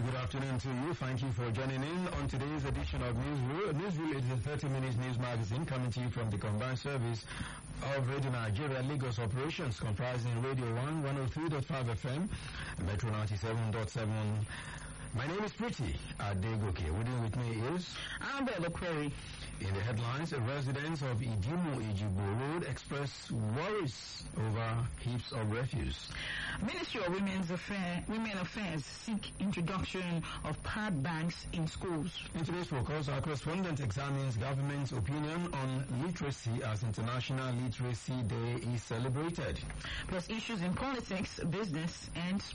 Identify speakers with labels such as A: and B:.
A: Good afternoon to you. Thank you for joining in on today's edition of Newsreel. Newsreel is a 30-minute news magazine coming to you from the combined service of Radio Nigeria Lagos operations, comprising Radio 1, 103.5 FM, Metro 97.7. My name is Pretty Adegoke. With me is
B: Ambele Query.
A: In the headlines, residents of Idimu Ejigbo Road express worries over heaps of refuse.
B: Ministry of Women Affairs seek introduction of pad banks in schools.
A: In today's focus, our correspondent examines government's opinion on literacy as International Literacy Day is celebrated.
B: Plus issues in politics, business and